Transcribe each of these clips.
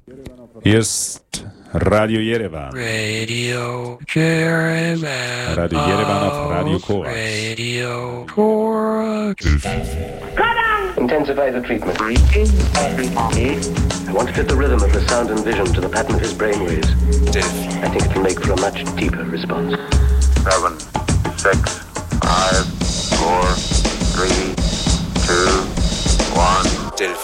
Hier ist Radio Yerevan. Radio Yerevan. Radio Yerevan auf Radio Korax. Radio Korax. Intensify the treatment. I want to fit the rhythm of the sound and vision to the pattern of his brainwaves. I think it will make for a much deeper response. 7, 6, 5, 4, 3, 2, 1, 0.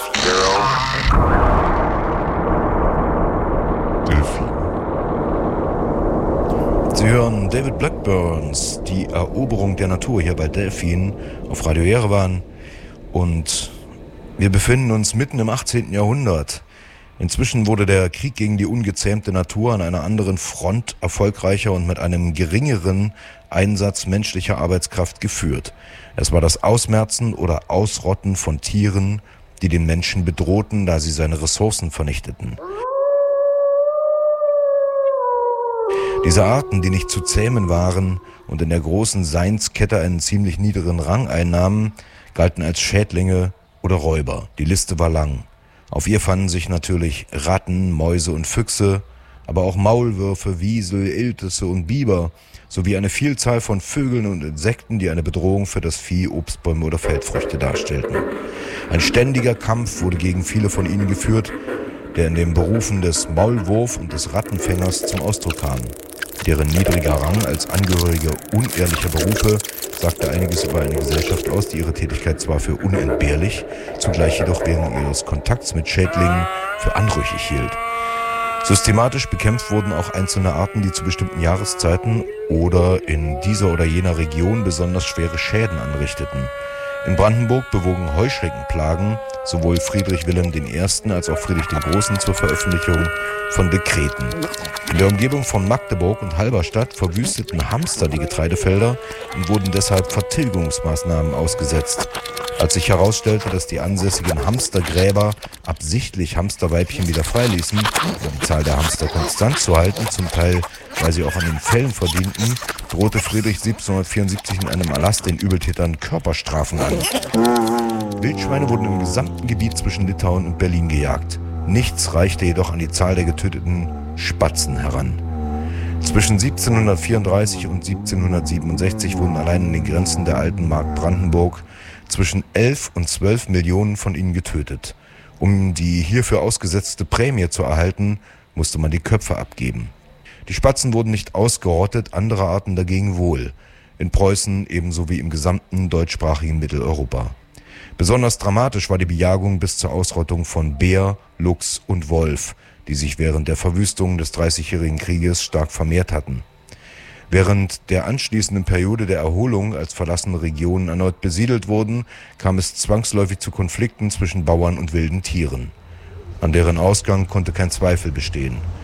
Sie hören David Blackburns, die Eroberung der Natur hier bei Delphin auf Radio Yerevan. Und wir befinden uns mitten im 18. Jahrhundert. Inzwischen wurde der Krieg gegen die ungezähmte Natur an einer anderen Front erfolgreicher und mit einem geringeren Einsatz menschlicher Arbeitskraft geführt. Es war das Ausmerzen oder Ausrotten von Tieren, die den Menschen bedrohten, da sie seine Ressourcen vernichteten. Diese Arten, die nicht zu zähmen waren und in der großen Seinskette einen ziemlich niedrigen Rang einnahmen, galten als Schädlinge oder Räuber. Die Liste war lang. Auf ihr fanden sich natürlich Ratten, Mäuse und Füchse, aber auch Maulwürfe, Wiesel, Iltisse und Biber, sowie eine Vielzahl von Vögeln und Insekten, die eine Bedrohung für das Vieh, Obstbäume oder Feldfrüchte darstellten. Ein ständiger Kampf wurde gegen viele von ihnen geführt, der in den Berufen des Maulwurf- und des Rattenfängers zum Ausdruck kam. Deren niedriger Rang als Angehörige unehrlicher Berufe sagte einiges über eine Gesellschaft aus, die ihre Tätigkeit zwar für unentbehrlich, zugleich jedoch wegen ihres Kontakts mit Schädlingen für anrüchig hielt. Systematisch bekämpft wurden auch einzelne Arten, die zu bestimmten Jahreszeiten oder in dieser oder jener Region besonders schwere Schäden anrichteten. In Brandenburg bewogen Heuschreckenplagen sowohl Friedrich Wilhelm I. als auch Friedrich den Großen zur Veröffentlichung von Dekreten. In der Umgebung von Magdeburg und Halberstadt verwüsteten Hamster die Getreidefelder und wurden deshalb Vertilgungsmaßnahmen ausgesetzt. Als sich herausstellte, dass die ansässigen Hamstergräber absichtlich Hamsterweibchen wieder freiließen, um die Zahl der Hamster konstant zu halten, zum Teil, weil sie auch an den Fellen verdienten, drohte Friedrich 1774 in einem Erlass den Übeltätern Körperstrafen an. Wildschweine wurden im gesamten Gebiet zwischen Litauen und Berlin gejagt. Nichts reichte jedoch an die Zahl der getöteten Spatzen heran. Zwischen 1734 und 1767 wurden allein in den Grenzen der alten Mark Brandenburg zwischen 11 und 12 Millionen von ihnen getötet. Um die hierfür ausgesetzte Prämie zu erhalten, musste man die Köpfe abgeben. Die Spatzen wurden nicht ausgerottet, andere Arten dagegen wohl. In Preußen ebenso wie im gesamten deutschsprachigen Mitteleuropa. Besonders dramatisch war die Bejagung bis zur Ausrottung von Bär, Luchs und Wolf, die sich während der Verwüstung des Dreißigjährigen Krieges stark vermehrt hatten. Während der anschließenden Periode der Erholung, als verlassene Regionen erneut besiedelt wurden, kam es zwangsläufig zu Konflikten zwischen Bauern und wilden Tieren. An deren Ausgang konnte kein Zweifel bestehen.